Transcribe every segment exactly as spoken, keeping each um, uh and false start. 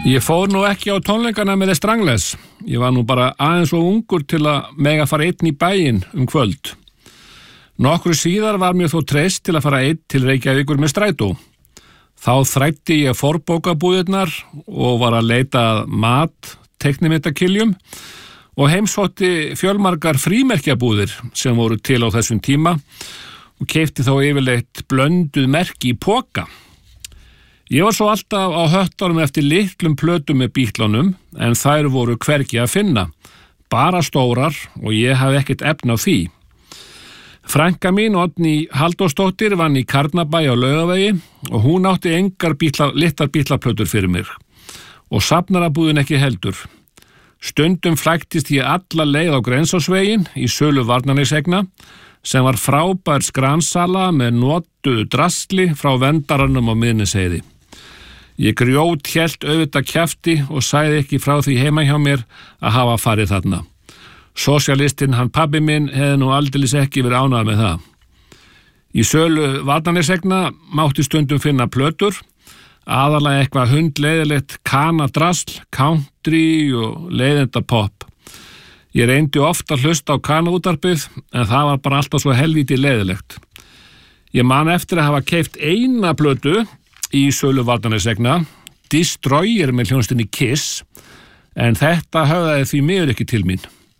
Ég fór nú ekki á tónleikana með The Stranglers. Ég var nú bara aðeins og ungur til að mega fara einn í bæinn um kvöld. Nokkru síðar var mér þó treyst til að fara einn til Reykjavíkur með strætó. Þá þræddi ég forbókabúðirnar og var að leita að mat, teiknimyndakiljum og heimsótti fjölmargar frímerkjabúðir sem voru til á þessum tíma og keypti þá yfirleitt blönduð merki í poka. Ég var svo alltaf á höttunum eftir litlum plötum með Beatlunum en þær voru hvergi að finna, bara stórar og ég hafði ekkert efni á því. Frænka mín, Oddný Halldórsdóttir, vann í Karnabæ á Laugavegi og hún átti engar bítla, litlar bítlaplötur fyrir mig og safnarabúðin ekki heldur. Stundum flæktist ég alla leið á Grensásveginn í sölu Varnarnesegna sem var frábær skransala með notuðu drasli frá vendaranum á Miðnesheiði. Ég grjót hélt auðvitað kjafti og sagði ekki frá því heima hjá mér að hafa farið þarna. Sósíalistinn, hann pabbi minn, hefði nú aldeilis ekki verið ánægður með það. Í sölu Varnarnesegna mátti stundum finna plötur, aðalega eitthvað hundleiðilegt kanadrasl, country og leiðindapopp. Ég reyndi ofta að hlusta á kanaútvarpið en það var bara alltaf svo helvíti leiðilegt. Ég man eftir að hafa keypt eina plötu í sölu Varnarnesegna, Destroyer með hljónstinni Kiss, en þetta höfðaði því miður ekki til mín.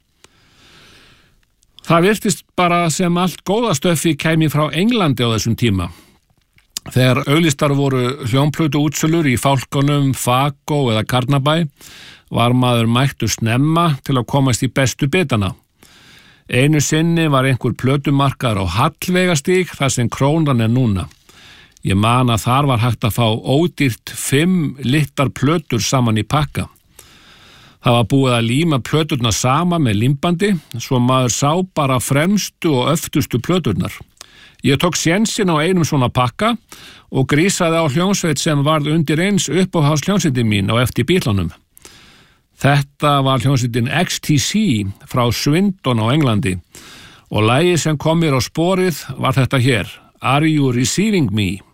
Það virtist bara sem allt góða stöffi kæmi frá Englandi á þessum tíma. Þegar auglýstar voru hljónplötu útsölur í Fálkonum, Fagó eða Karnabæ, var maður mættur snemma til að komast í bestu bitana. Einu sinni var einhver plötumarkaður á Hallveigastíg þar sem Krónan er núna. Ég man að þar var hægt að fá ódýrt fimm litlar plötur saman í pakka. Það var búið að líma plöturnar sama með límbandi, svo maður sá bara fremstu og öftustu plöturnar. Ég tók sénsinn á einum svona pakka og grísaði á hljónsveit sem varð undir eins uppáhalds hljónsveitin mín á eftir Beatlunum. Þetta var hljónsveitin X T C frá Swindon á Englandi og lagið sem kom mér á sporið var þetta hér, Are You Receiving Me?